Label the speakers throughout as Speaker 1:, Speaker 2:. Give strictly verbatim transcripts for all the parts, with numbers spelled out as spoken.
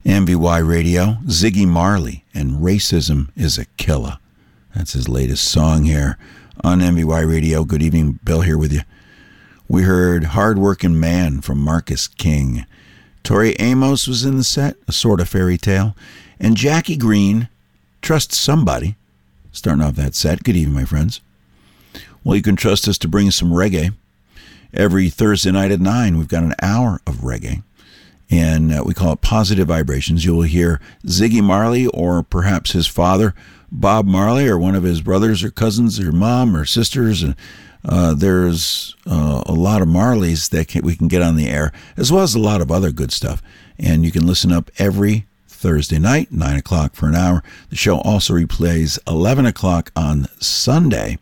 Speaker 1: M V Y Radio, Ziggy Marley, and Racism is a Killer. That's his latest song here on M V Y Radio. Good evening, Bill here with you. We heard Hard-Working Man from Marcus King. Tori Amos was in the set, A Sort of Fairy Tale. And Jackie Green, Trust Somebody, starting off that set. Good evening, my friends. Well, you can trust us to bring some reggae. Every Thursday night at nine, we've got an hour of reggae. And uh, we call it Positive Vibrations. You will hear Ziggy Marley or perhaps his father, Bob Marley, or one of his brothers or cousins or mom or sisters. And uh, there's uh, a lot of Marleys that can, we can get on the air, as well as a lot of other good stuff. And you can listen up every Thursday night, nine o'clock for an hour. The show also replays eleven o'clock on Sunday.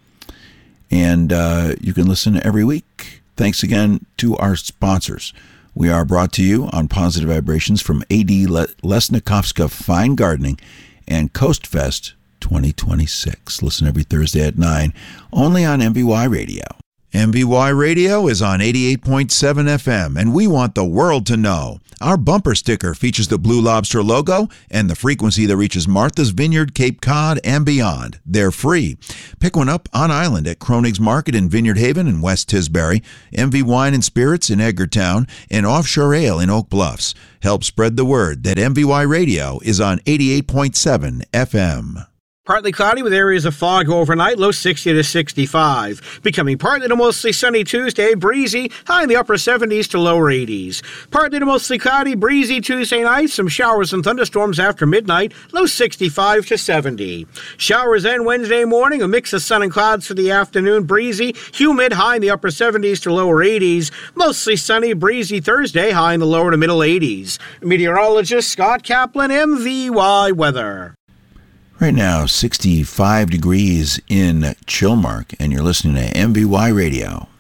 Speaker 1: And uh, you can listen every week. Thanks again to our sponsors. We are brought to you on Positive Vibrations from A D Lesnikovska Fine Gardening and Coast Fest twenty twenty-six. Listen every Thursday at nine, only on M V Y Radio. M V Y Radio is on eighty-eight point seven F M, and we want the world to know. Our bumper sticker features the Blue Lobster logo and the frequency that reaches Martha's Vineyard, Cape Cod, and beyond. They're free. Pick one up on island at Kronig's Market in Vineyard Haven and West Tisbury, M V Wine and Spirits in Edgartown, and Offshore Ale in Oak Bluffs. Help spread the word that M V Y Radio is on eighty-eight point seven F M.
Speaker 2: Partly cloudy with areas of fog overnight, low sixty to sixty-five. Becoming partly to mostly sunny Tuesday, breezy, high in the upper seventies to lower eighties. Partly to mostly cloudy, breezy Tuesday night, some showers and thunderstorms after midnight, low sixty-five to seventy. Showers then Wednesday morning, a mix of sun and clouds for the afternoon, breezy, humid, high in the upper seventies to lower eighties. Mostly sunny, breezy Thursday, high in the lower to middle eighties. Meteorologist Scott Kaplan, M V Y Weather.
Speaker 1: Right now, sixty-five degrees in Chilmark, and you're listening to M V Y Radio.